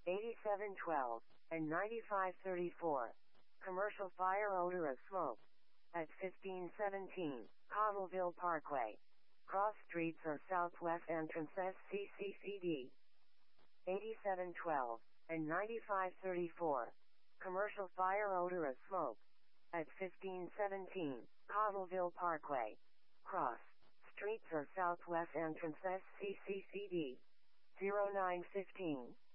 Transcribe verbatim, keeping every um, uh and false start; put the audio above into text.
eighty-seven twelve, and ninety-five thirty-four. Commercial fire odor of smoke. At fifteen seventeen, Cottleville Parkway. Cross streets or southwest entrance S C C C D. eighty-seven twelve, and ninety-five thirty-four. Commercial fire odor of smoke. At fifteen seventeen, Cottleville Parkway. Cross streets or southwest entrance S C C C D. zero nine fifteen,